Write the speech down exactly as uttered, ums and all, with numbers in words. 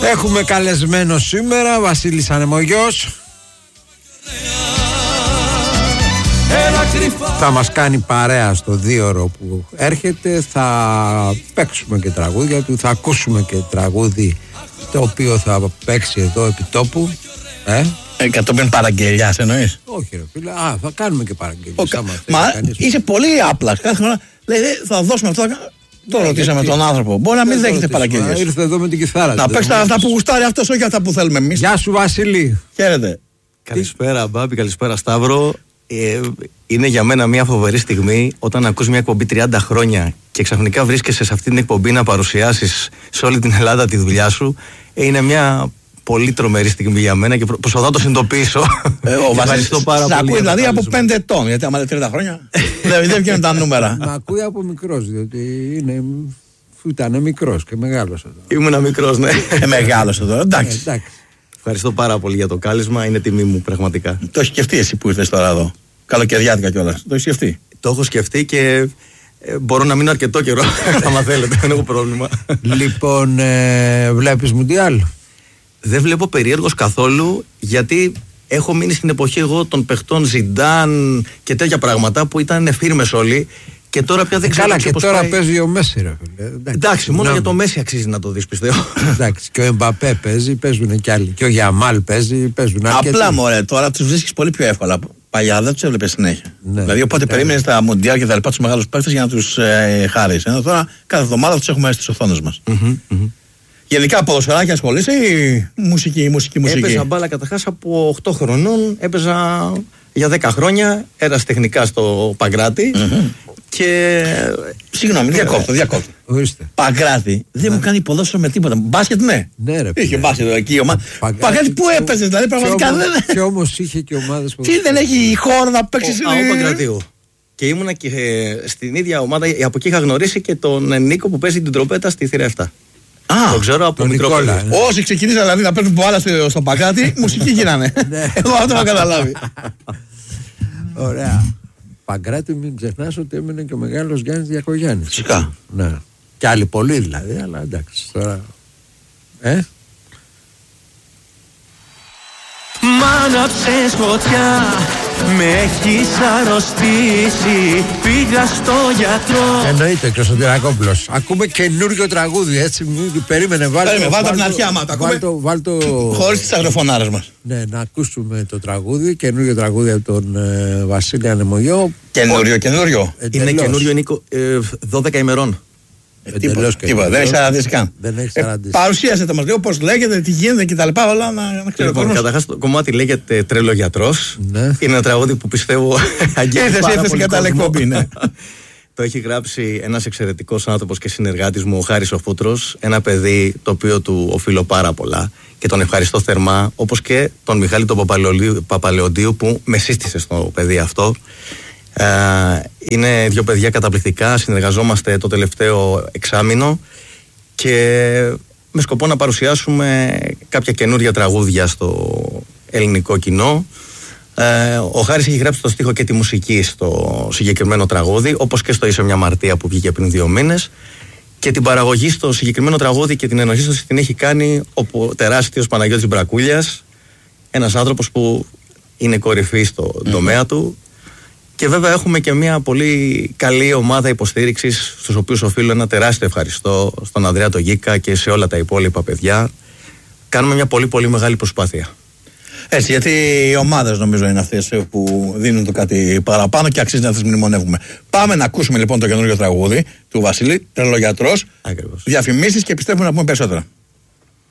Έχουμε καλεσμένο σήμερα Βασίλης Ανεμογιός. Θα μας κάνει παρέα στο δίωρο που έρχεται. Θα παίξουμε και τραγούδια του. Θα ακούσουμε και τραγούδι το οποίο θα παίξει εδώ επί τόπου. Ε? Ε, κατόπιν παραγγελιάς εννοείς? Όχι ρε φίλε, α, θα κάνουμε και παραγγελιές. Ο, μα είσαι πολύ απλά. Κάθε φορά λέει θα δώσουμε αυτό. Το ναι, ρωτήσαμε γιατί τον άνθρωπο. Μπορεί να μην δέχεται παραγγελιές. Ήρθε εδώ με την κιθάρα. Να παίξει αυτά που γουστάρει αυτός, όχι αυτά που θέλουμε εμείς. Γεια σου Βασίλη. Χαίρετε. Καλησπέρα Μπάμπη, καλησπέρα Σταύρο. Ε, είναι για μένα μια φοβερή στιγμή όταν ακούς μια εκπομπή τριάντα χρόνια και ξαφνικά βρίσκεσαι σε αυτή την εκπομπή να παρουσιάσεις σε όλη την Ελλάδα τη δουλειά σου. Ε, είναι μια πολύ τρομερή στιγμή για μένα και προσπαθώ να το συνειδητοποιήσω. Ε, ο Βασίλης σ' ακούει δηλαδή από πέντε ετών, γιατί άμα λέει τριάντα χρόνια δεν βγαίνουν τα νούμερα. Μ' ακούει από μικρός, διότι είναι, ήταν μικρός και μεγάλος εδώ. Ήμουνα μικρός, ναι. Ε, μεγάλος εδώ, εντάξει. Ε, εντάξει. Ευχαριστώ πάρα πολύ για το κάλεσμα, είναι τιμή μου πραγματικά. Το έχει σκεφτεί εσύ που ήρθες τώρα εδώ? Καλοκαιριάτικα κιόλας. Το έχει σκεφτεί? Το έχω σκεφτεί και ε, μπορώ να μείνω αρκετό καιρό, άμα θέλετε, δεν έχω πρόβλημα. Λοιπόν, ε, βλέπεις Μουντιάλ? Δεν βλέπω περίεργος καθόλου, γιατί έχω μείνει στην εποχή εγώ των παιχτών Ζιντάν και τέτοια πράγματα που ήταν φίρμες όλοι. Και τώρα πια δεν ξέρω. Καλά, και τώρα πάει. Παίζει ο Μέση, ρε φίλε. Εντάξει, Εντάξει μόνο να... για το Μέση αξίζει να το δεις, πιστεύω. Εντάξει, και ο Εμπαπέ παίζει, παίζουν κι άλλοι. Και ο Γιαμάλ παίζει, παίζουν αρκετοί. Απλά μωρέ, τώρα τους βρίσκεις πολύ πιο εύκολα. Παλιά δεν τους έβλεπες συνέχεια. Ναι, δηλαδή, οπότε ναι, περίμενες τα Μουντιάλ και τα λοιπά τους μεγάλους παίκτες για να τους ε, χάρεις. Ενώ τώρα κάθε εβδομάδα τους έχουμε στις οθόνες μας. Mm-hmm, mm-hmm. Γενικά ποδοσφαιράκια ασχολείσαι ή μουσική, μουσική, μουσική? Έπαιζα μπάλα καταρχάς από οκτώ χρονών, έπαιζα για δέκα χρόνια, έρασιτεχνικά στο Παγκράτη. Mm-hmm. Και. Συγγνώμη, διακόπτω, διακόπτω. Παγκράτη, δεν μου κάνει ποδόσφαιρο με τίποτα. Μπάσκετ, ναι. Ναι, ρε. Είχε μπάσκετ εκεί η ομάδα. Παγκράτη που έπαιζε, δηλαδή πραγματικά δεν. Και όμως είχε και ομάδες που. Τι δεν έχει χώρο να παίξει στην Ελλάδα. Παγκρατίου. Και ήμουνα και στην ίδια ομάδα, από εκεί είχα γνωρίσει και τον Νίκο που παίζει την τροπέτα στη θύρα επτά. Α, το ξέρω από μικρό παιδί. Όσοι ξεκινήσαν δηλαδή να παίρνουν μπάλα στο Παγκράτη, μουσική γίνανε. Εγώ αυτό έχω καταλάβει. Ωραία. Παγκράτη, μην ξεχνάς ότι έμεινε και ο μεγάλος Γιάννης Διακογιάννης. Φυσικά. Ναι. Και άλλοι πολλοί δηλαδή, αλλά εντάξει τώρα. Ε? Μ' άναψες φωτιά, με έχεις αρρωστήσει, πήγα στο γιατρό. Εννοείται και ο Σωτηρακόπουλος. Ακούμε καινούριο τραγούδι, έτσι, μην περίμενε, βάλτε το. Βάλτε από την αρχή άμα το ακούμε. Βάλ το... Χωρίς τις αγροφωνάρες μας. Ναι, να ακούσουμε το τραγούδι, καινούριο τραγούδι από τον ε, Βασίλη Ανεμογιό. Καινούριο, καινούριο. Είναι καινούριο, Νίκο, ε, δώδεκα ημερών. Ε, τίποτα, τίποτα, δεν έχει αναδύσει καν. Δεν έχει αναδύσει. Ε, παρουσίασε το μας λίγο πώς λέγεται, τι γίνεται και τα λοιπά, όλα να, να ξέρω. Λοιπόν, καταρχάς το κομμάτι λέγεται Τρελογιατρός. Ναι. Είναι ένα τραγούδι που πιστεύω αγγίζει πάρα πολύ κόσμο. Ναι. Το έχει γράψει ένας εξαιρετικός άνθρωπος και συνεργάτης μου, ο Χάρης ο Φούτρος. Ένα παιδί το οποίο του οφείλω πάρα πολλά και τον ευχαριστώ θερμά, όπως και τον Μιχάλη τον Παπαλεοντίου που με σύστησε στο παιδί αυτό. Uh, είναι δύο παιδιά καταπληκτικά, συνεργαζόμαστε το τελευταίο εξάμηνο και με σκοπό να παρουσιάσουμε κάποια καινούργια τραγούδια στο ελληνικό κοινό. Uh, ο Χάρης έχει γράψει το στίχο και τη μουσική στο συγκεκριμένο τραγούδι, όπως και στο Είσαι μια Μαρτία που βγήκε πριν δύο μήνες, και την παραγωγή στο συγκεκριμένο τραγούδι και την ενορχήστρωση την έχει κάνει ο τεράστιος Παναγιώτης Μπρακούλιας, ένας άνθρωπος που είναι κορυφή στο mm-hmm. τομέα του. Και βέβαια έχουμε και μια πολύ καλή ομάδα υποστήριξης, στους οποίους οφείλω ένα τεράστιο ευχαριστώ στον Ανδρέα το Γίκα και σε όλα τα υπόλοιπα παιδιά. Κάνουμε μια πολύ πολύ μεγάλη προσπάθεια. Έτσι, γιατί οι ομάδες νομίζω είναι αυτές που δίνουν το κάτι παραπάνω και αξίζει να τις μνημονεύουμε. Πάμε να ακούσουμε λοιπόν το καινούργιο τραγούδι του Βασίλη, Τρελογιατρός, διαφημίσεις και επιστρέφουμε να πούμε περισσότερα.